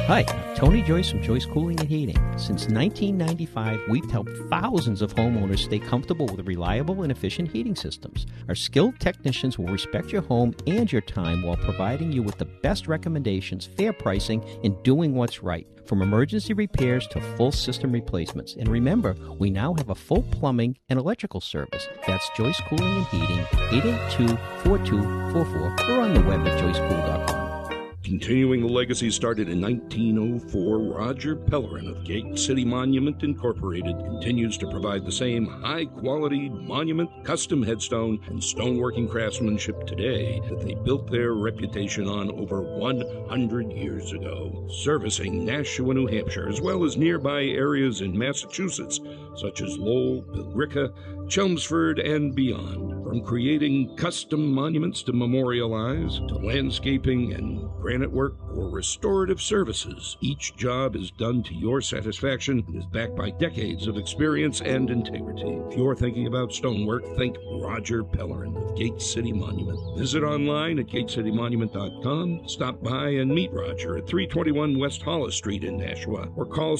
Hi, I'm Tony Joyce from Joyce Cooling and Heating. Since 1995, we've helped thousands of homeowners stay comfortable with reliable and efficient heating systems. Our skilled technicians will respect your home and your time while providing you with the best recommendations, fair pricing, and doing what's right. From emergency repairs to full system replacements. And remember, we now have a full plumbing and electrical service. That's Joyce Cooling and Heating, 882-4244, or on the web at joycecool.com. Continuing the legacy started in 1904, Roger Pellerin of Gate City Monument Incorporated continues to provide the same high-quality monument, custom headstone, and stoneworking craftsmanship today that they built their reputation on over 100 years ago, servicing Nashua, New Hampshire, as well as nearby areas in Massachusetts, such as Lowell, Billerica, Chelmsford, and beyond. From creating custom monuments to memorialize, to landscaping and granite work or restorative services, each job is done to your satisfaction and is backed by decades of experience and integrity. If you're thinking about stonework, think Roger Pellerin of Gate City Monument. Visit online at gateCityMonument.com, stop by and meet Roger at 321 West Hollis Street in Nashua, or call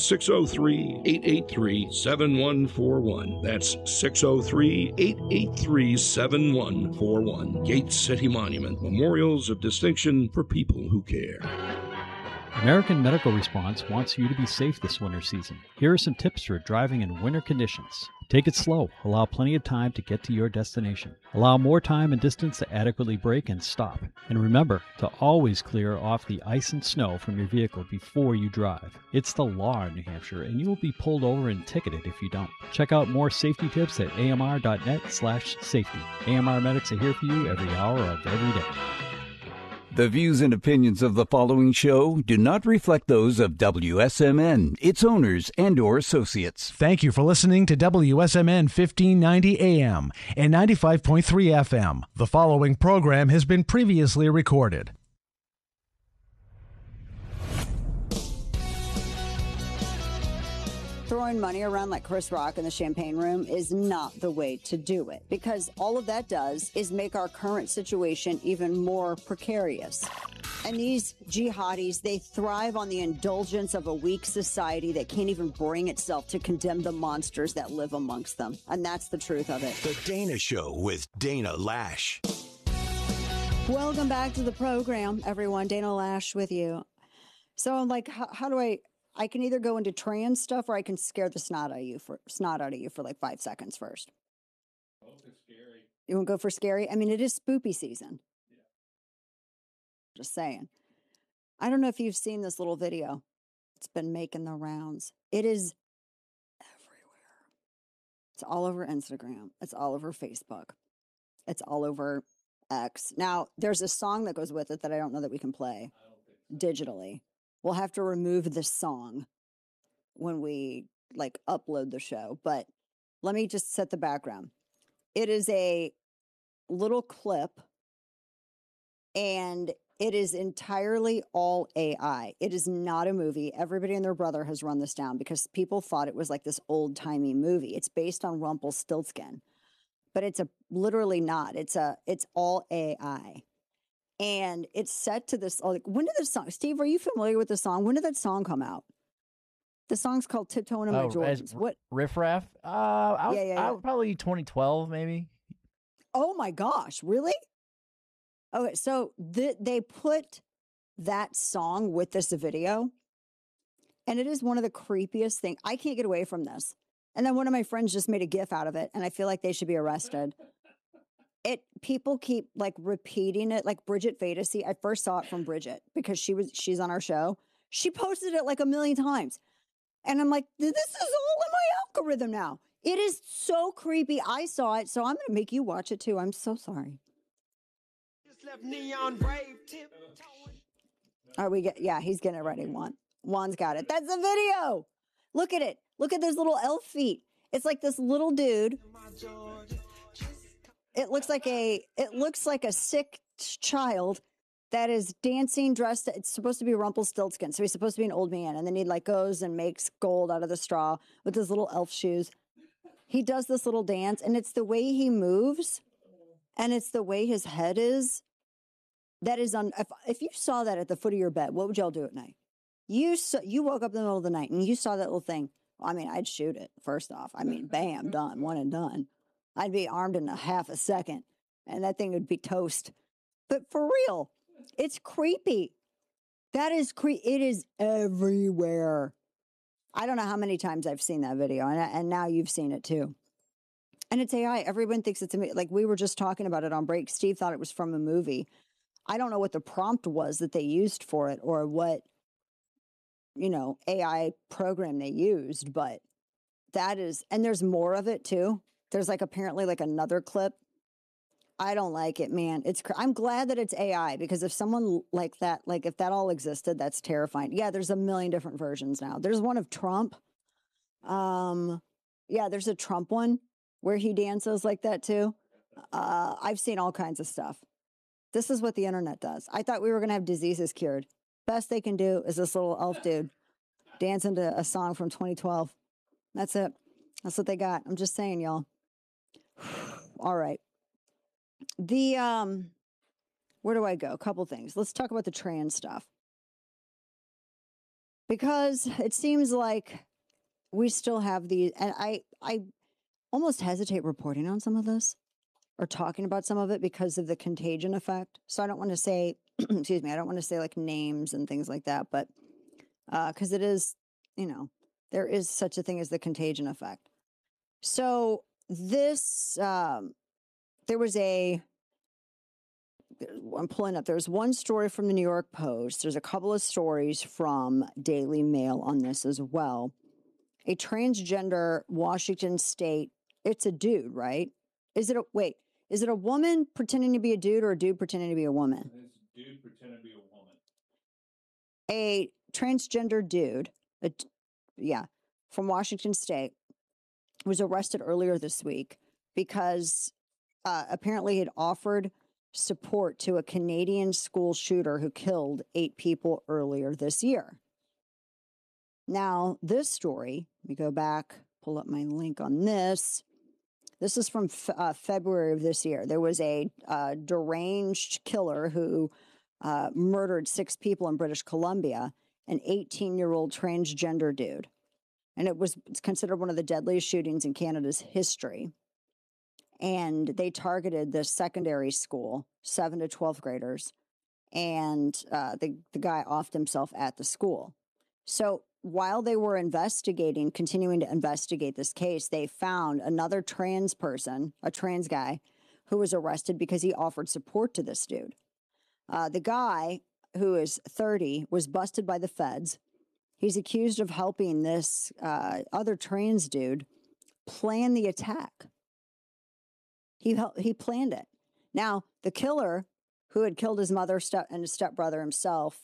603-883-7141. That's 603-883-7141. Gate City Monument, memorials of distinction for people who care. American Medical Response wants you to be safe this winter season. Here are some tips for driving in winter conditions. Take it slow. Allow plenty of time to get to your destination. Allow more time and distance to adequately brake and stop. And remember to always clear off the ice and snow from your vehicle before you drive. It's the law in New Hampshire, and you will be pulled over and ticketed if you don't. Check out more safety tips at amr.net/safety. AMR Medics are here for you every hour of every day. The views and opinions of the following show do not reflect those of WSMN, its owners, and/or associates. Thank you for listening to WSMN 1590 AM and 95.3 FM. The following program has been previously recorded. Throwing money around like Chris Rock in the champagne room is not the way to do it, because all of that does is make our current situation even more precarious. And these jihadis, they thrive on the indulgence of a weak society that can't even bring itself to condemn the monsters that live amongst them. And that's the truth of it. The Dana Show with Dana Lash. Welcome back to the program, everyone. Dana Lash with you. So I'm like, how do I can either go into trans stuff, or I can scare the snot out of you for like 5 seconds first. Oh, it's scary. You want to go for scary? I mean, it is spoopy season. Yeah. Just saying. I don't know if you've seen this little video. It's been making the rounds. It is everywhere. It's all over Instagram. It's all over Facebook. It's all over X. Now, there's a song that goes with it that I don't know that we can play digitally. We'll have to remove the song when we upload the show, but let me just set the background. It is a little clip, and it is entirely all AI. It is not a movie. Everybody and their brother has run this down because people thought it was like this old-timey movie. It's based on Rumpelstiltskin, but it's literally not. It's all AI. And it's set to this, when did this song, Steve, are you familiar with the song? When did that song come out? The song's called Tiptoeing in My Jordans. What? Riff Raff? Probably 2012, maybe. Oh my gosh, really? Okay, so they put that song with this video, and it is one of the creepiest things. I can't get away from this. And then one of my friends just made a GIF out of it, and I feel like they should be arrested. People keep repeating it, like Bridget Fantasy. I first saw it from Bridget because she's on our show. She posted it like a million times. And I'm like, this is all in my algorithm now. It is so creepy. I saw it, so I'm going to make you watch it too. I'm so sorry. All right, he's getting it ready, Juan. Juan's got it. That's the video. Look at it. Look at those little elf feet. It's like this little dude. It looks like a sick child that is dancing dressed. It's supposed to be Rumpelstiltskin, so he's supposed to be an old man, and then he goes and makes gold out of the straw with his little elf shoes. He does this little dance, and it's the way he moves, and it's the way his head is. That is if you saw that at the foot of your bed, what would y'all do at night? You woke up in the middle of the night and you saw that little thing. I mean, I'd shoot it first off. I mean, bam, done, one and done. I'd be armed in a half a second, and that thing would be toast. But for real, it's creepy. That is it is everywhere. I don't know how many times I've seen that video, and now you've seen it too. And it's AI. Everyone thinks it's like we were just talking about it on break. Steve thought it was from a movie. I don't know what the prompt was that they used for it or what, AI program they used, but that is, and there's more of it too. There's apparently another clip. I don't like it, man. I'm glad that it's AI because if someone like that, if that all existed, that's terrifying. Yeah, there's a million different versions now. There's one of Trump. Yeah, there's a Trump one where he dances like that too. I've seen all kinds of stuff. This is what the internet does. I thought we were going to have diseases cured. Best they can do is this little elf dude dancing to a song from 2012. That's it. That's what they got. I'm just saying, y'all. All right. Where do I go? A couple things. Let's talk about the trans stuff. Because it seems like we still have these, and I almost hesitate reporting on some of this or talking about some of it because of the contagion effect. So I don't want to say, excuse me, I don't want to say names and things like that, but because it is, there is such a thing as the contagion effect. So this, there was I'm pulling up, there's one story from the New York Post. There's a couple of stories from Daily Mail on this as well. A transgender Washington State, it's a dude, right? Is it a woman pretending to be a dude or a dude pretending to be a woman? It's a dude pretending to be a woman. A transgender dude, from Washington State, was arrested earlier this week because apparently he had offered support to a Canadian school shooter who killed 8 people earlier this year. Now, this story, let me go back, pull up my link on this. This is from February of this year. There was a deranged killer who murdered 6 people in British Columbia, an 18-year-old transgender dude. And it's considered one of the deadliest shootings in Canada's history. And they targeted this secondary school, 7 to 12th graders. And the guy offed himself at the school. So while they were continuing to investigate this case, they found another trans person, a trans guy, who was arrested because he offered support to this dude. The guy, who is 30, was busted by the feds. He's accused of helping this other trans dude plan the attack. He planned it. Now, the killer, who had killed his mother and his stepbrother himself,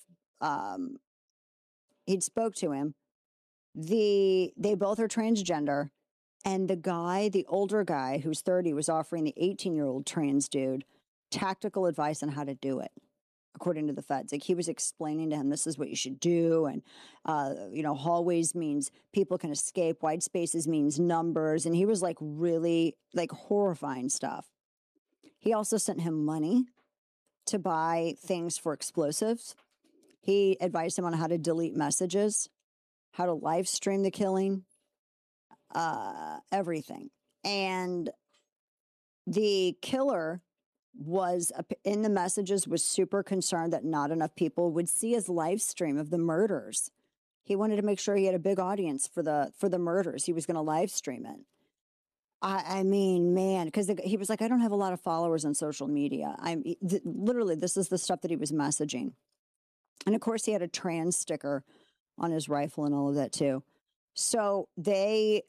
he'd spoke to him. They both are transgender, and the older guy who's 30 was offering the 18-year-old trans dude tactical advice on how to do it, according to the feds. He was explaining to him, this is what you should do, and hallways means people can escape, white spaces means numbers, and he was really horrifying stuff. He also sent him money to buy things for explosives. He advised him on how to delete messages, how to live stream the killing, everything. And the killer in the messages was super concerned that not enough people would see his live stream of the murders. He wanted to make sure he had a big audience for the murders. He was going to live stream it. I mean, man, because he was like, I don't have a lot of followers on social media. Literally, this is the stuff that he was messaging. And of course, he had a trans sticker on his rifle and all of that too. So this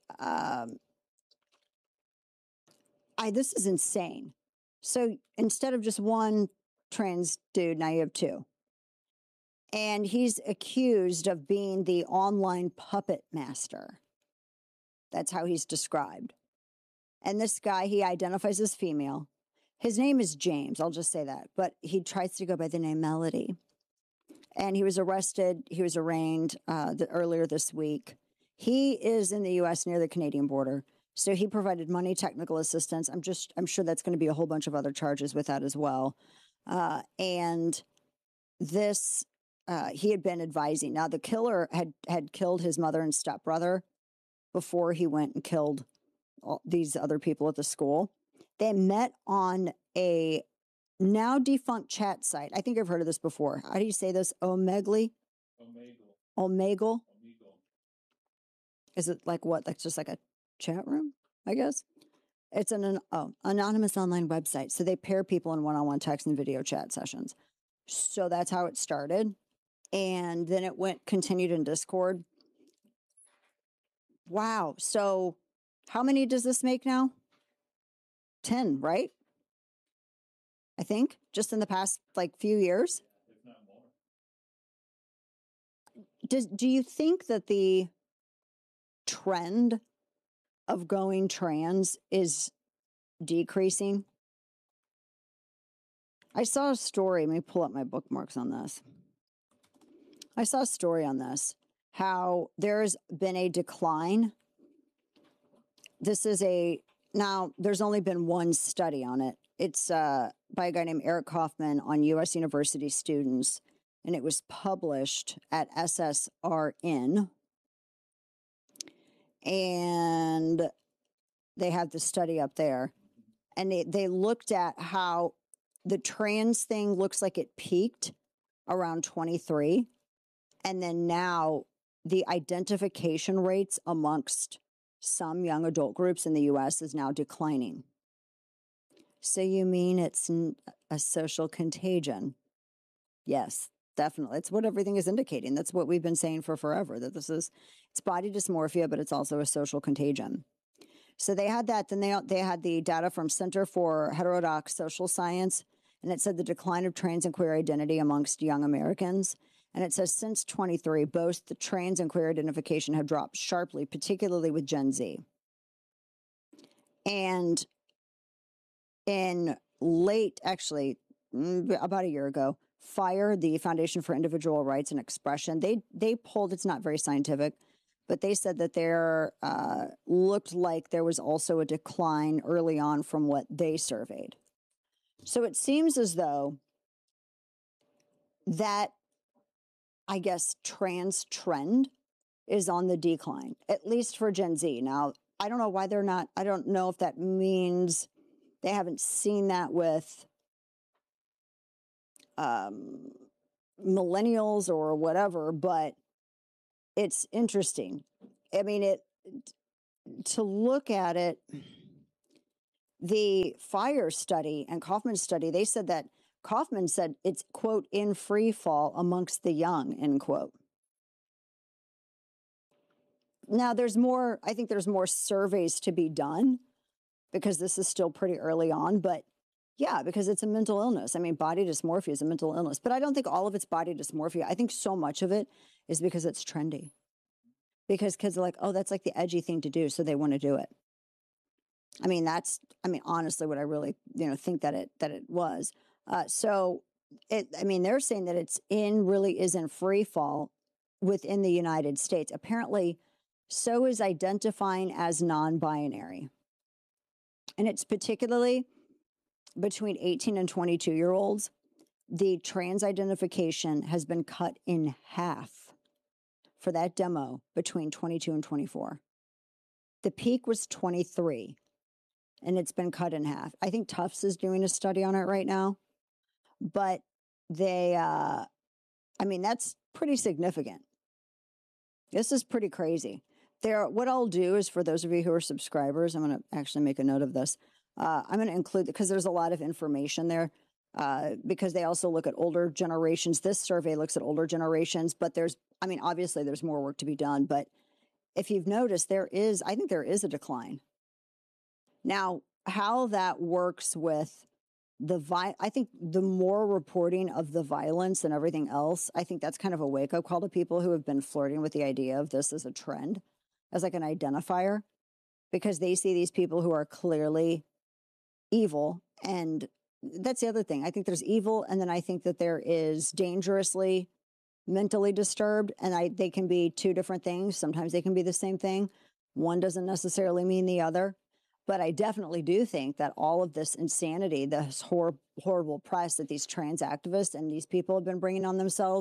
is insane. So instead of just one trans dude, now you have 2. And he's accused of being the online puppet master. That's how he's described. And this guy, he identifies as female. His name is James, I'll just say that. But he tries to go by the name Melody. And he was arrested. He was arraigned earlier this week. He is in the U.S. near the Canadian border. So he provided money, technical assistance. I'm sure that's going to be a whole bunch of other charges with that as well. And this he had been advising. Now, the killer had killed his mother and stepbrother before he went and killed all these other people at the school. They met on a now defunct chat site. I think I've heard of this before. How do you say this? Omegle? Omegle? Is it like what? Like just like a chat room, I guess? It's an anonymous online website. So they pair people in one-on-one text and video chat sessions. So that's how it started. And then it continued in Discord. Wow. So how many does this make now? 10, right? I think just in the past few years. If not more. Do you think that the trend of going trans is decreasing? I saw a story. Let me pull up my bookmarks on this. I saw a story on this, how there's been a decline. There's only been one study on it. It's by a guy named Eric Kaufman on U.S. University students, and it was published at SSRN. And they have the study up there. And they looked at how the trans thing looks like it peaked around 23. And then now the identification rates amongst some young adult groups in the U.S. is now declining. So you mean it's a social contagion? Yes, definitely. It's what everything is indicating. That's what we've been saying for forever, that it's body dysmorphia, but it's also a social contagion. So they had that. Then they had the data from Center for Heterodox Social Science, and it said the decline of trans and queer identity amongst young Americans. And it says since 23, both the trans and queer identification have dropped sharply, particularly with Gen Z. And in about a year ago, FIRE, the Foundation for Individual Rights and Expression, they polled, it's not very scientific, but they said that there looked like there was also a decline early on from what they surveyed. So it seems as though that, I guess, trans trend is on the decline, at least for Gen Z. Now, I don't know why they're not. I don't know if that means they haven't seen that with millennials or whatever, but it's interesting. I mean, to look at it, the FIRE study and Kaufman study, they said that Kaufman said it's, quote, in free fall amongst the young, end quote. Now, I think there's more surveys to be done because this is still pretty early on, but yeah, because it's a mental illness. I mean, body dysmorphia is a mental illness, but I don't think all of it's body dysmorphia. I think so much of it is because it's trendy. Because kids are like, oh, that's like the edgy thing to do, so they want to do it. I mean, honestly, what I really, think that it was. They're saying that it's really is in free fall within the United States. Apparently, so is identifying as non-binary. And it's particularly between 18 and 22-year-olds. The trans identification has been cut in half for that demo between 22 and 24. The peak was 23, and it's been cut in half. I think Tufts is doing a study on it right now, but that's pretty significant. This is pretty crazy. What I'll do is, for those of you who are subscribers, I'm going to actually make a note of this. I'm going to include, because there's a lot of information there, because they also look at older generations. This survey looks at older generations, but obviously there's more work to be done. But if you've noticed, I think there is a decline. Now, how that works with I think the more reporting of the violence and everything else, I think that's kind of a wake-up call to people who have been flirting with the idea of this as a trend, as like an identifier, because they see these people who are clearly evil. And that's the other thing. I think there's evil, and then I think that there is dangerously mentally disturbed, and they can be two different things. Sometimes they can be the same thing. One doesn't necessarily mean the other. But I definitely do think that all of this insanity, this horrible press that these trans activists and these people have been bringing on themselves,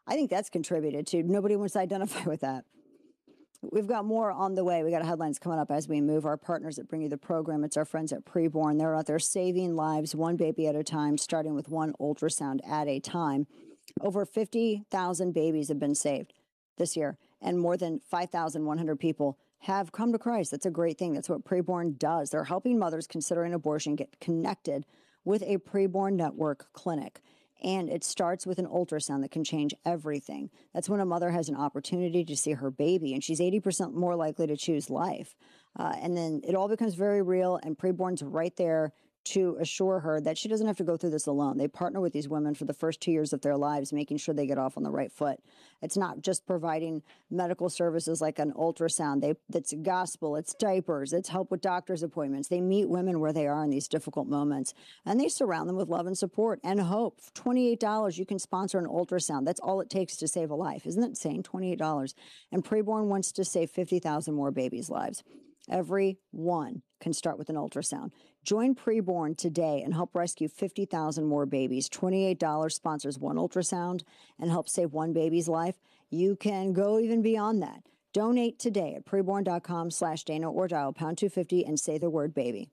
I think that's contributed to. Nobody wants to identify with that. We've got more on the way. We got headlines coming up as we move. Our partners that bring you the program, it's our friends at Preborn. They're out there saving lives one baby at a time, starting with one ultrasound at a time. Over 50,000 babies have been saved this year, and more than 5,100 people have come to Christ. That's a great thing. That's what Preborn does. They're helping mothers considering abortion get connected with a Preborn Network clinic. And it starts with an ultrasound that can change everything. That's when a mother has an opportunity to see her baby, and she's 80% more likely to choose life. And then it all becomes very real, and Preborn's right there to assure her that she doesn't have to go through this alone. They partner with these women for the first 2 years of their lives, making sure they get off on the right foot. It's not just providing medical services like an ultrasound. It's gospel, it's diapers, it's help with doctor's appointments. They meet women where they are in these difficult moments, and they surround them with love and support and hope. For $28, you can sponsor an ultrasound. That's all it takes to save a life. Isn't it insane? $28. And Preborn wants to save 50,000 more babies' lives. Every one can start with an ultrasound. Join Preborn today and help rescue 50,000 more babies. $28 sponsors one ultrasound and helps save one baby's life. You can go even beyond that. Donate today at preborn.com/Dana or dial pound 250 and say the word baby.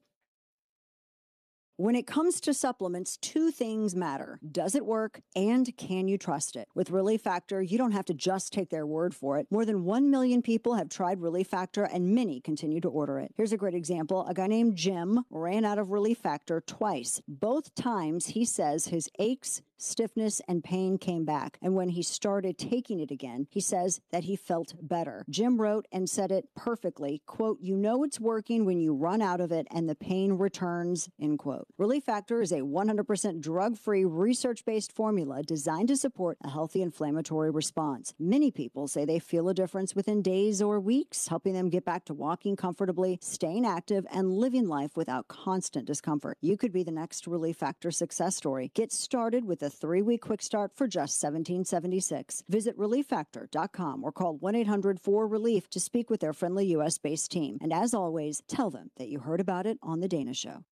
When it comes to supplements, two things matter. Does it work, and can you trust it? With Relief Factor, you don't have to just take their word for it. More than 1 million people have tried Relief Factor, and many continue to order it. Here's a great example. A guy named Jim ran out of Relief Factor twice. Both times, he says his aches, stiffness, and pain came back. And when he started taking it again, he says that he felt better. Jim wrote and said it perfectly, quote, "You know it's working when you run out of it and the pain returns," end quote. Relief Factor is a 100% drug-free, research-based formula designed to support a healthy inflammatory response. Many people say they feel a difference within days or weeks, helping them get back to walking comfortably, staying active, and living life without constant discomfort. You could be the next Relief Factor success story. Get started with a 3-week quick start for just $17.76. Visit ReliefFactor.com or call 1-800-4RELIEF to speak with their friendly U.S.-based team. And as always, tell them that you heard about it on The Dana Show.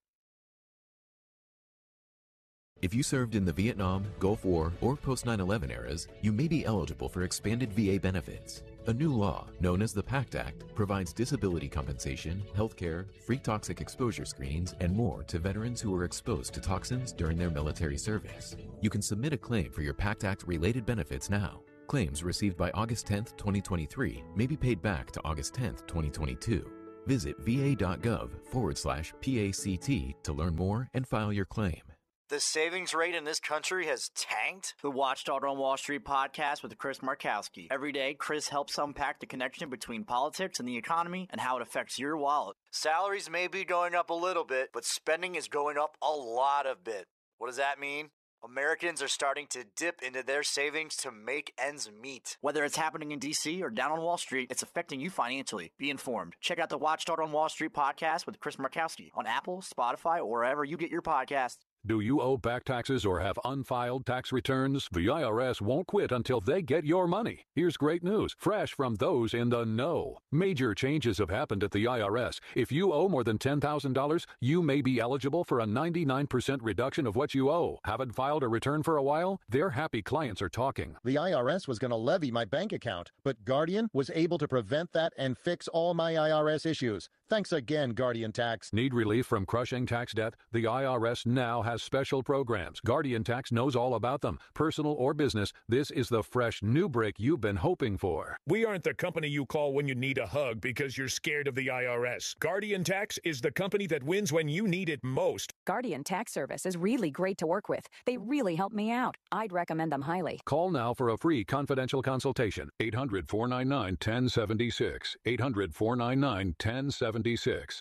If you served in the Vietnam, Gulf War, or post-9/11 eras, you may be eligible for expanded VA benefits. A new law, known as the PACT Act, provides disability compensation, health care, free toxic exposure screenings, and more to veterans who were exposed to toxins during their military service. You can submit a claim for your PACT Act-related benefits now. Claims received by August 10, 2023 may be paid back to August 10, 2022. Visit va.gov/PACT to learn more and file your claim. The savings rate in this country has tanked? The Watchdog on Wall Street podcast with Chris Markowski. Every day, Chris helps unpack the connection between politics and the economy and how it affects your wallet. Salaries may be going up a little bit, but spending is going up a lot of bit. What does that mean? Americans are starting to dip into their savings to make ends meet. Whether it's happening in D.C. or down on Wall Street, it's affecting you financially. Be informed. Check out the Watchdog on Wall Street podcast with Chris Markowski on Apple, Spotify, or wherever you get your podcasts. Do you owe back taxes or have unfiled tax returns? The IRS won't quit until they get your money. Here's great news, fresh from those in the know. Major changes have happened at the IRS. If you owe more than $10,000, you may be eligible for a 99% reduction of what you owe. Haven't filed a return for a while? Their happy clients are talking. The IRS was going to levy my bank account, but Guardian was able to prevent that and fix all my IRS issues. Thanks again, Guardian Tax. Need relief from crushing tax debt? The IRS now has special programs. Guardian Tax knows all about them. Personal or business, this is the fresh new break you've been hoping for. We aren't the company you call when you need a hug because you're scared of the IRS. Guardian Tax is the company that wins when you need it most. Guardian Tax Service is really great to work with. They really help me out. I'd recommend them highly. Call now for a free confidential consultation. 800-499-1076. 800-499-1076.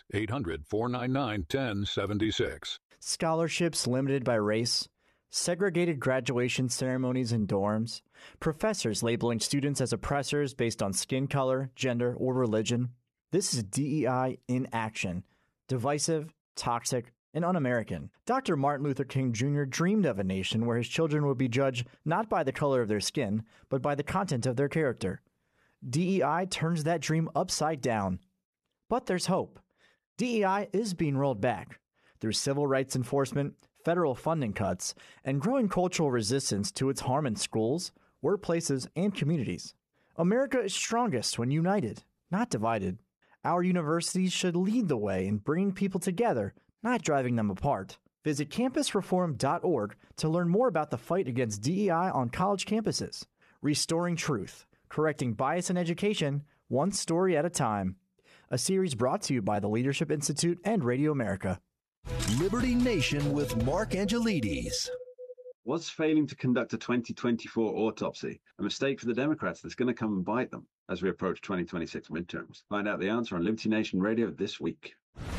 800-499-1076. Scholarships limited by race, segregated graduation ceremonies in dorms, professors labeling students as oppressors based on skin color, gender, or religion. This is DEI in action. Divisive, toxic, and un-American. Dr. Martin Luther King Jr. dreamed of a nation where his children would be judged not by the color of their skin, but by the content of their character. DEI turns that dream upside down. But there's hope. DEI is being rolled back. Through civil rights enforcement, federal funding cuts, and growing cultural resistance to its harm in schools, workplaces, and communities. America is strongest when united, not divided. Our universities should lead the way in bringing people together, not driving them apart. Visit campusreform.org to learn more about the fight against DEI on college campuses. Restoring Truth, correcting bias in education, one story at a time. A series brought to you by the Leadership Institute and Radio America. Liberty Nation with Mark Angelides. Was failing to conduct a 2024 autopsy a mistake for the Democrats that's going to come and bite them as we approach 2026 midterms? Find out the answer on Liberty Nation Radio this week.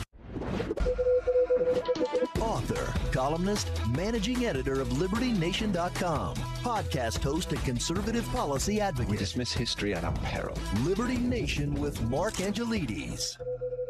Author, columnist, managing editor of LibertyNation.com, podcast host and conservative policy advocate. We dismiss history at our peril. Liberty Nation with Mark Angelides.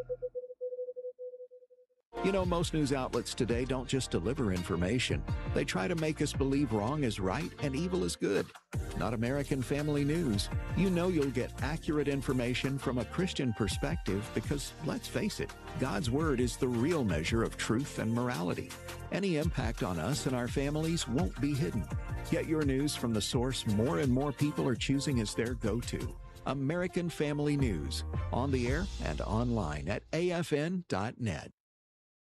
You know, most news outlets today don't just deliver information. They try to make us believe wrong is right and evil is good. Not American Family News. You know you'll get accurate information from a Christian perspective because, let's face it, God's Word is the real measure of truth and morality. Any impact on us and our families won't be hidden. Get your news from the source more and more people are choosing as their go-to. American Family News. On the air and online at afn.net.